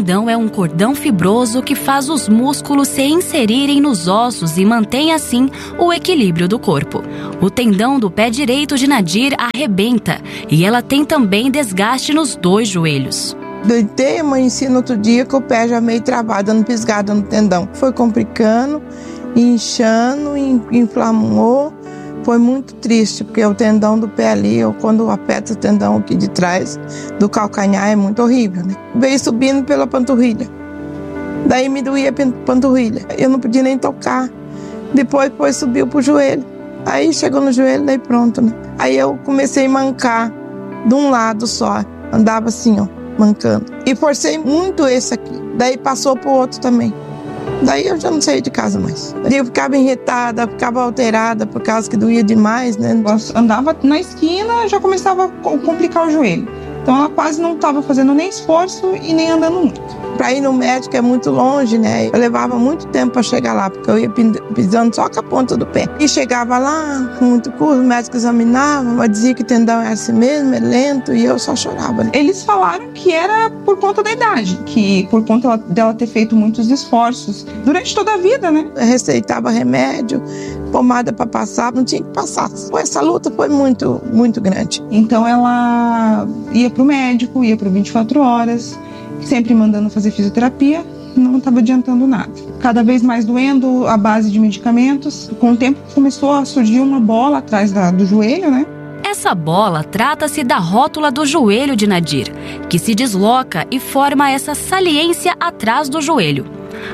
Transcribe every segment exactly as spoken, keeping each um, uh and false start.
tendão é um cordão fibroso que faz os músculos se inserirem nos ossos e mantém assim o equilíbrio do corpo. O tendão do pé direito de Nadir arrebenta e ela tem também desgaste nos dois joelhos. Deitei, amanheci no outro dia com o pé já meio travado, dando pisgada no tendão. Foi complicando, inchando, inflamou. Foi muito triste, porque o tendão do pé ali, eu, quando aperto o tendão aqui de trás do calcanhar, é muito horrível, né? Veio subindo pela panturrilha. Daí me doía a panturrilha. Eu não podia nem tocar. Depois, depois subiu pro joelho. Aí chegou no joelho, daí pronto, né? Aí eu comecei a mancar de um lado só. Andava assim, ó, mancando. E forcei muito esse aqui. Daí passou pro outro também. Daí eu já não saí de casa mais. Daí eu ficava irritada, ficava alterada por causa que doía demais, né? Eu andava na esquina, já começava a complicar o joelho. Então ela quase não estava fazendo nem esforço e nem andando muito. Para ir no médico é muito longe, né? Eu levava muito tempo para chegar lá, porque eu ia pisando só com a ponta do pé. E chegava lá, com muito curso, o médico examinava, mas dizia que o tendão era assim mesmo, é lento, e eu só chorava. Né? Eles falaram que era por conta da idade, que por conta dela ter feito muitos esforços durante toda a vida, né? Eu receitava remédio, pomada para passar, não tinha que passar. Essa luta foi muito, muito grande. Então ela ia pro médico, ia pro vinte e quatro horas, sempre mandando fazer fisioterapia, não estava adiantando nada. Cada vez mais doendo, à base de medicamentos. Com o tempo começou a surgir uma bola atrás da, do joelho, né? Essa bola trata-se da rótula do joelho de Nadir, que se desloca e forma essa saliência atrás do joelho.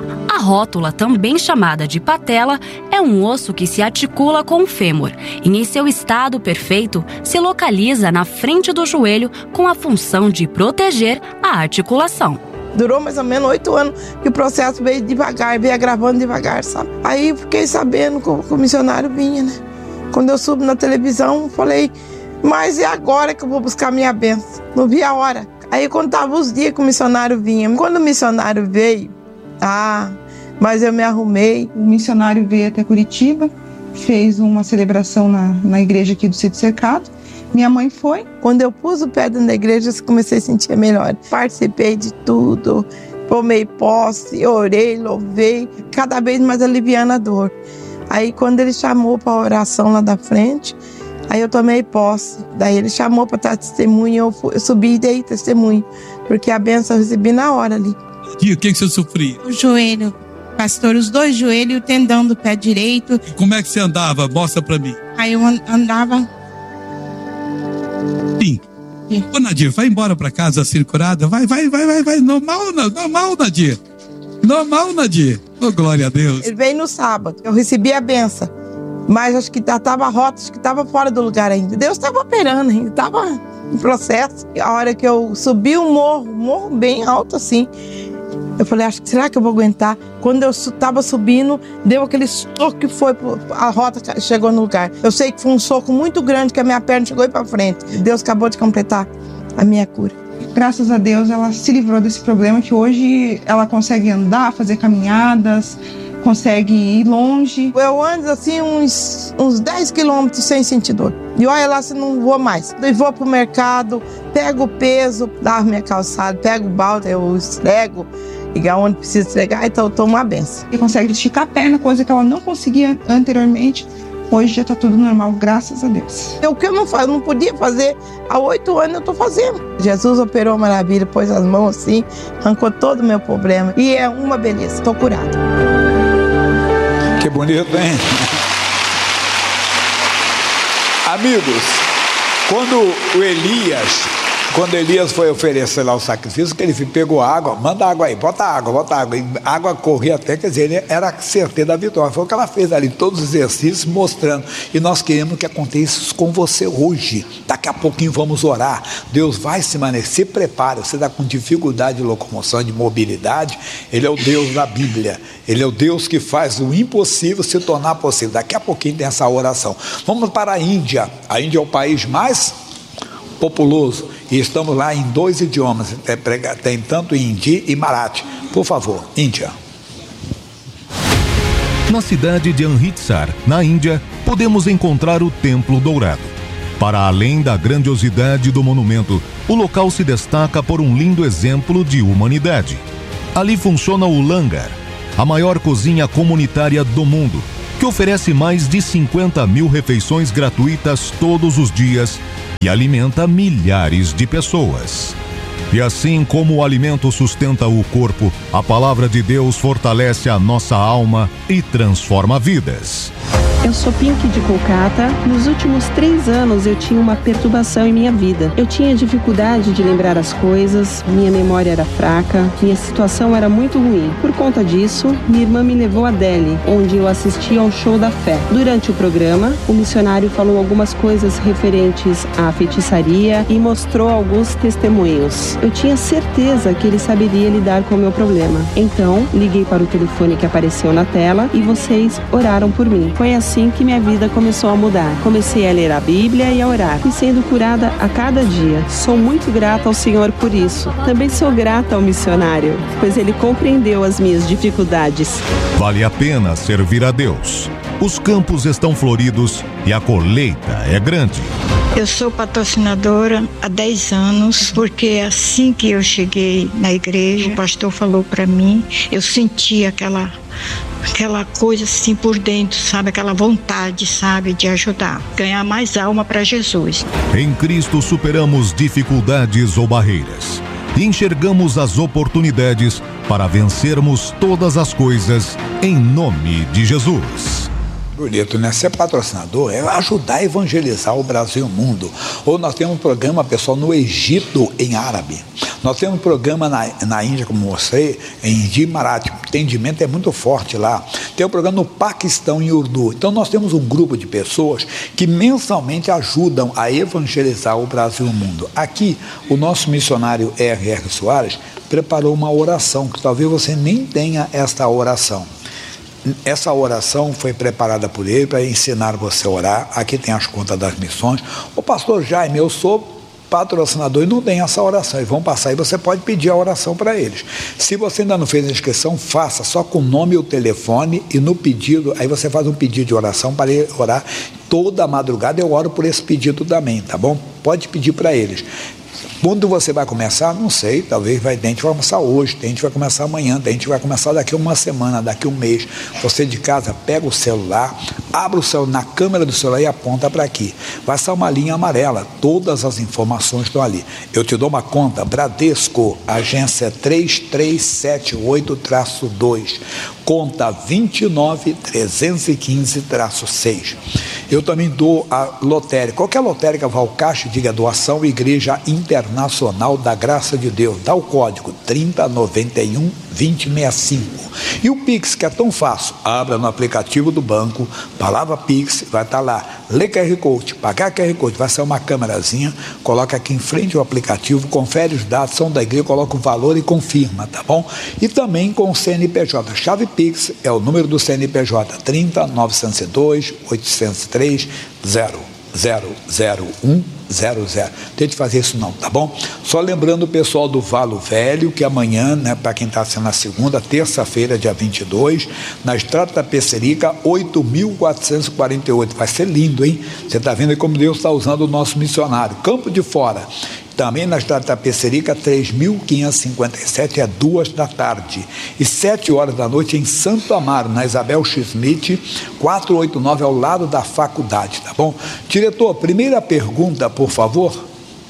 A rótula, também chamada de patela, é um osso que se articula com o fêmur e, em seu estado perfeito, se localiza na frente do joelho com a função de proteger a articulação. Durou mais ou menos oito anos que o processo veio devagar, veio agravando devagar, sabe? Aí fiquei sabendo que o missionário vinha, né? Quando eu subo na televisão, falei, mas é agora que eu vou buscar minha bênção. Não vi a hora. Aí contava os dias que o missionário vinha. Quando o missionário veio, ah, mas eu me arrumei. O missionário veio até Curitiba, fez uma celebração na, na igreja aqui do Sítio Cercado. Minha mãe foi. Quando eu pus o pé dentro da igreja, eu comecei a sentir melhor. Participei de tudo, tomei posse, orei, louvei, cada vez mais aliviando a dor. Aí quando ele chamou para a oração lá da frente, aí eu tomei posse. Daí ele chamou para dar testemunho, eu, fui, eu subi e dei testemunho, porque a bênção eu recebi na hora ali. E o que, que você sofria? O joelho, pastor, os dois joelhos e o tendão do pé direito. Como é que você andava? Mostra pra mim. Aí eu andava... Sim. Sim. Ô, Nadir, vai embora pra casa assim, curada. Vai, vai, vai, vai, vai. Normal, normal, Nadir. Normal, Nadir. Ô, glória a Deus. Ele veio no sábado. Eu recebi a benção. Mas acho que estava rota, acho que estava fora do lugar ainda. Deus estava operando ainda, estava em processo. A hora que eu subi o morro, morro bem alto assim, eu falei, acho que será que eu vou aguentar? Quando eu estava subindo, deu aquele soco que foi, a rota chegou no lugar. Eu sei que foi um soco muito grande, que a minha perna chegou aí para frente. Deus acabou de completar a minha cura. Graças a Deus, ela se livrou desse problema, que hoje ela consegue andar, fazer caminhadas, consegue ir longe. Eu ando assim uns, uns dez quilômetros sem sentir dor. E olha lá se não vou mais. Eu vou pro mercado, pego o peso, lavo minha calçada, pego o balde, eu esfrego. Ligar onde precisa entregar, então eu tomo uma benção. E consegue esticar a perna, coisa que ela não conseguia anteriormente. Hoje já está tudo normal, graças a Deus. O que eu não, faço, não podia fazer, há oito anos eu estou fazendo. Jesus operou a maravilha, pôs as mãos assim, arrancou todo o meu problema. E é uma beleza, estou curada. Que bonito, hein? Amigos, quando o Elias... Quando Elias foi oferecer lá o sacrifício, que ele pegou água, manda água aí, bota água, bota água. E água corria até, quer dizer, ele era a certeza da vitória. Foi o que ela fez ali, todos os exercícios mostrando. E nós queremos que aconteça isso com você hoje. Daqui a pouquinho vamos orar. Deus vai se manifestar. Se prepare, você está com dificuldade de locomoção, de mobilidade. Ele é o Deus da Bíblia. Ele é o Deus que faz o impossível se tornar possível. Daqui a pouquinho tem essa oração. Vamos para a Índia. A Índia é o país mais populoso. E estamos lá em dois idiomas, tem tanto hindi e marathi. Por favor, Índia. Na cidade de Amritsar, na Índia, podemos encontrar o Templo Dourado. Para além da grandiosidade do monumento, o local se destaca por um lindo exemplo de humanidade. Ali funciona o Langar, a maior cozinha comunitária do mundo, que oferece mais de cinquenta mil refeições gratuitas todos os dias e alimenta milhares de pessoas. E assim como o alimento sustenta o corpo, a palavra de Deus fortalece a nossa alma e transforma vidas. Eu sou Pink de Kolkata. Nos últimos três anos eu tinha uma perturbação em minha vida. Eu tinha dificuldade de lembrar as coisas, minha memória era fraca, minha situação era muito ruim. Por conta disso, minha irmã me levou a Delhi, onde eu assisti ao show da fé. Durante o programa, o missionário falou algumas coisas referentes à feitiçaria e mostrou alguns testemunhos. Eu tinha certeza que ele saberia lidar com o meu problema. Então, liguei para o telefone que apareceu na tela e vocês oraram por mim. Foi assim que minha vida começou a mudar. Comecei a ler a Bíblia e a orar. Fui sendo curada a cada dia. Sou muito grata ao Senhor por isso. Também sou grata ao missionário, pois ele compreendeu as minhas dificuldades. Vale a pena servir a Deus. Os campos estão floridos e a colheita é grande. Eu sou patrocinadora há dez anos, porque assim que eu cheguei na igreja, o pastor falou para mim, eu senti aquela, aquela coisa assim por dentro, sabe? Aquela vontade, sabe? De ajudar, ganhar mais alma para Jesus. Em Cristo superamos dificuldades ou barreiras e enxergamos as oportunidades para vencermos todas as coisas em nome de Jesus. Bonito, né? Ser patrocinador é ajudar a evangelizar o Brasil e o mundo. Ou nós temos um programa, pessoal, no Egito, em árabe. Nós temos um programa na, na Índia, como mostrei, em Hindi Marathi. O entendimento é muito forte lá. Tem um programa no Paquistão, em Urdu. Então nós temos um grupo de pessoas que mensalmente ajudam a evangelizar o Brasil e o mundo. Aqui, o nosso missionário R R Soares preparou uma oração, que talvez você nem tenha esta oração. Essa oração foi preparada por ele para ensinar você a orar. Aqui tem as contas das missões. O pastor Jaime, eu sou patrocinador e não tem essa oração. Eles vão passar e você pode pedir a oração para eles. Se você ainda não fez a inscrição, faça só com o nome e o telefone, e no pedido, aí você faz um pedido de oração para ele orar. Toda madrugada eu oro por esse pedido também, tá bom? Pode pedir para eles. Quando você vai começar, não sei, talvez vai, tem gente vai começar hoje, tem gente vai começar amanhã, tem gente vai começar daqui a uma semana, daqui a um mês. Você de casa pega o celular, abre o celular na câmera do celular e aponta para aqui. Vai ser uma linha amarela, todas as informações estão ali. Eu te dou uma conta, Bradesco, agência três três sete oito dois, conta vinte e nove trezentos e quinze seis. Eu também dou a lotérica. Qualquer lotérica vai ao caixa e diga doação Igreja Internacional da Graça de Deus. Dá o código trinta noventa e um vinte sessenta e cinco. E o Pix, que é tão fácil, abra no aplicativo do banco, palavra Pix, vai estar lá, lê Q R Code, pagar Q R Code, vai ser uma câmerazinha, coloca aqui em frente o aplicativo, confere os dados, são da igreja, coloca o valor e confirma, tá bom? E também com o C N P J, chave Pix é o número do C N P J, trinta novecentos e dois oitocentos e três zero zero zero um zero zero. Tente fazer isso não, tá bom? Só lembrando o pessoal do Valo Velho, que amanhã, né, para quem está sendo na segunda, terça-feira, dia vinte e dois, na Estrada da Pecerica, oito mil quatrocentos e quarenta e oito. Vai ser lindo, hein? Você está vendo aí como Deus está usando o nosso missionário. Campo de Fora, também na Estrada da Pecerica, três mil quinhentos e cinquenta e sete, é duas da tarde. E sete horas da noite em Santo Amaro, na Isabel Schmidt, quatrocentos e oitenta e nove, ao lado da faculdade, tá bom? Diretor, primeira pergunta, por favor.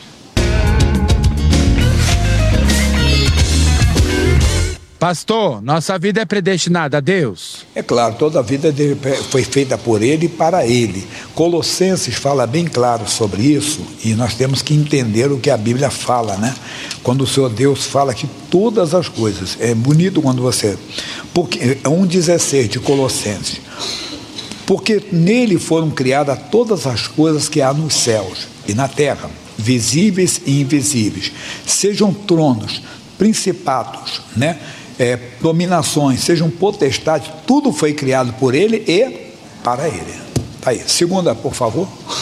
Pastor, nossa vida é predestinada a Deus? É claro, toda a vida foi feita por Ele e para Ele. Colossenses fala bem claro sobre isso, e nós temos que entender o que a Bíblia fala, né? Quando o Senhor Deus fala que todas as coisas, é bonito quando você... Porque é um dezesseis de Colossenses. Porque nele foram criadas todas as coisas que há nos céus e na terra, visíveis e invisíveis, sejam tronos, principados, né? É, dominações, sejam potestades, tudo foi criado por ele e para ele. Tá aí. Segunda, por favor.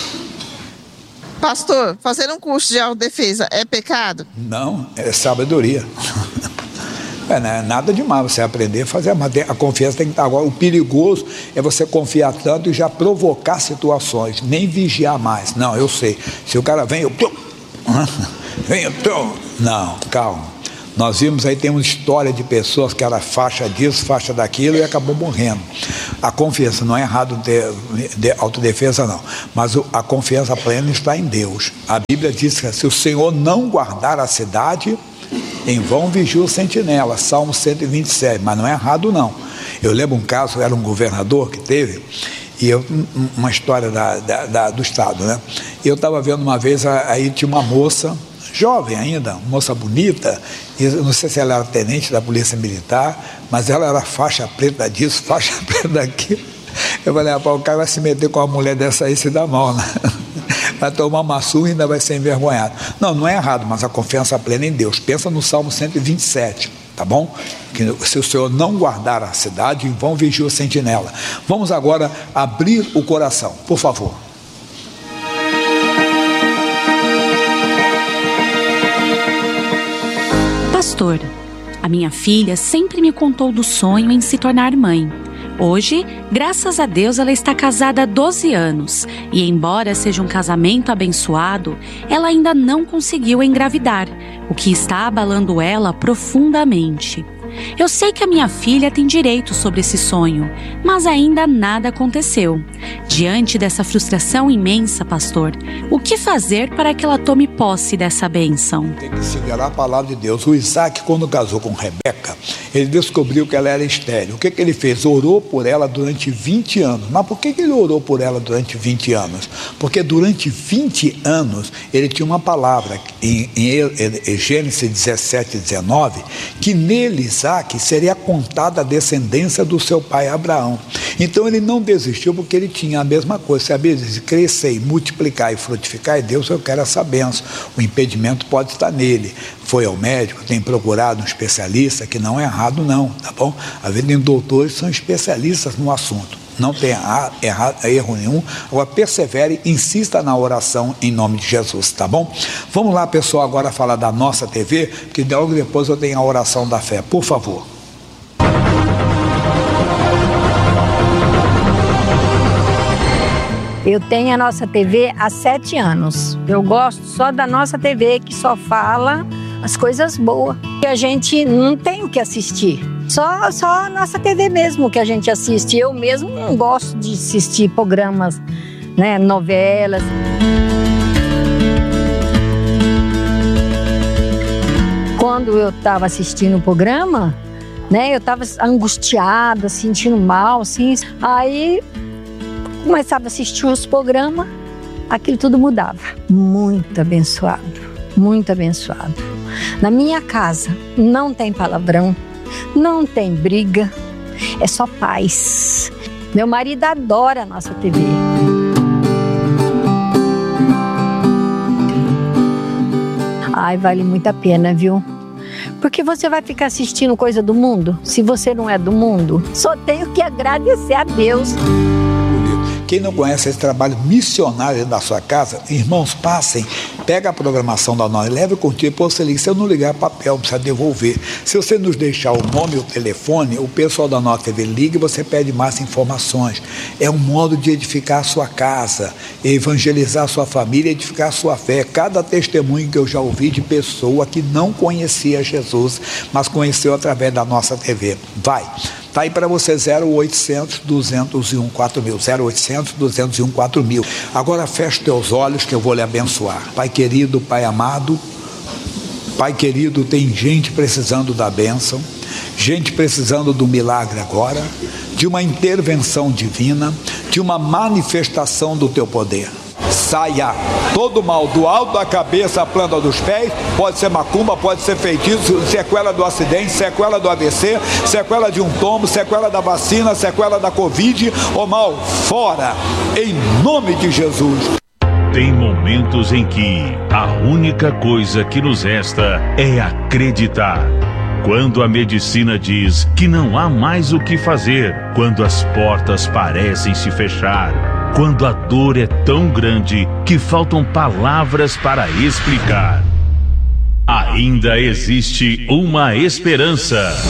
Pastor, fazer um curso de autodefesa é pecado? Não, é sabedoria. É, não é nada demais você aprender a fazer, mas a confiança tem que estar. Agora, o perigoso é você confiar tanto e já provocar situações, nem vigiar mais. Não, eu sei. Se o cara vem, eu... vem, eu... Não, calma. Nós vimos aí, tem uma história de pessoas que era faixa disso, faixa daquilo e acabou morrendo. A confiança, não é errado ter de autodefesa não, mas a confiança plena está em Deus. A Bíblia diz que se o Senhor não guardar a cidade, em vão vigia o sentinela, Salmo cento e vinte e sete, mas não é errado não. Eu lembro um caso, era um governador que teve, e eu, uma história da, da, da, do estado, né? Eu estava vendo uma vez, aí tinha uma moça, jovem ainda, moça bonita, e não sei se ela era tenente da polícia militar, mas ela era faixa preta disso, faixa preta daquilo. Eu falei, rapaz, o cara vai se meter com uma mulher dessa aí, se dá mal, né? Vai tomar uma surra e ainda vai ser envergonhado. Não, não é errado, mas a confiança plena em Deus. Pensa no Salmo cento e vinte e sete, tá bom? Que se o Senhor não guardar a cidade, em vão vigia o sentinela. Vamos agora abrir o coração, por favor. Pastor, a minha filha sempre me contou do sonho em se tornar mãe. Hoje, graças a Deus, ela está casada há doze anos e, embora seja um casamento abençoado, ela ainda não conseguiu engravidar, o que está abalando ela profundamente. Eu sei que a minha filha tem direito sobre esse sonho, mas ainda nada aconteceu. Diante dessa frustração imensa, pastor, o que fazer para que ela tome posse dessa bênção? Tem que segurar a palavra de Deus. O Isaac, quando casou com Rebeca, ele descobriu que ela era estéril. O que, que ele fez? Orou por ela durante vinte anos. Mas por que, que ele orou por ela durante vinte anos? Porque durante vinte anos ele tinha uma palavra em, em, em Gênesis dezessete, dezenove, que nele Isaac seria contada a descendência do seu pai Abraão. Então ele não desistiu porque ele tinha a mesma coisa. Se a Bíblia diz crescer e multiplicar e frutificar, e Deus, eu quero essa bênção. O impedimento pode estar nele. Foi ao médico, tem procurado um especialista, que não é errado não, tá bom? Às vezes tem doutores que são especialistas no assunto. Não tem erro nenhum. Agora persevere, insista na oração em nome de Jesus, tá bom? Vamos lá, pessoal, agora falar da nossa T V, porque logo depois eu tenho a oração da fé, por favor. Eu tenho a nossa T V há sete anos. Eu gosto só da nossa T V, que só fala as coisas boas. Que a gente não tem o que assistir. Só, só a nossa T V mesmo que a gente assiste. Eu mesmo não gosto de assistir programas, né, novelas. Quando eu estava assistindo o programa, né, eu estava angustiada, sentindo mal, assim. Aí começava a assistir os programas, aquilo tudo mudava. Muito abençoado, muito abençoado. Na minha casa não tem palavrão, não tem briga, é só paz. Meu marido adora a nossa T V. Ai, vale muito a pena, viu? Porque você vai ficar assistindo coisa do mundo? Se você não é do mundo, só tenho que agradecer a Deus. Quem não conhece esse trabalho missionário da sua casa, irmãos, passem, pega a programação da nós, leve contigo, depois você liga. Se eu não ligar papel, precisa devolver. Se você nos deixar o nome e o telefone, o pessoal da nossa T V liga e você pede mais informações. É um modo de edificar a sua casa, evangelizar a sua família, edificar a sua fé. Cada testemunho que eu já ouvi de pessoa que não conhecia Jesus, mas conheceu através da nossa T V. Vai! Está aí para você, zero oitocentos, duzentos e um, quatro mil, zero oitocentos, duzentos e um, quatro mil. Agora feche teus olhos que eu vou lhe abençoar. Pai querido, Pai amado, Pai querido, tem gente precisando da bênção, gente precisando do milagre agora, de uma intervenção divina, de uma manifestação do teu poder. Saia todo mal do alto da cabeça à planta dos pés, pode ser macumba, pode ser feitiço, sequela do acidente, sequela do A V C, sequela de um tombo, sequela da vacina, sequela da Covid, o mal fora, em nome de Jesus. Tem momentos em que a única coisa que nos resta é acreditar. Quando a medicina diz que não há mais o que fazer, quando as portas parecem se fechar, quando a dor é tão grande que faltam palavras para explicar, ainda existe uma esperança.